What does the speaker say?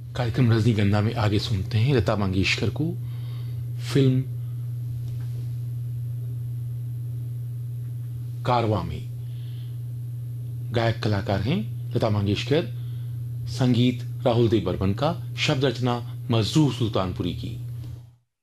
कार्यक्रम रजनीगंधा में आगे सुनते हैं लता मंगेशकर को। फिल्म कारवां में गायक कलाकार हैं लता मंगेशकर, संगीत राहुल देव बर्मन का, शब्द रचना मजरूह सुल्तानपुरी की।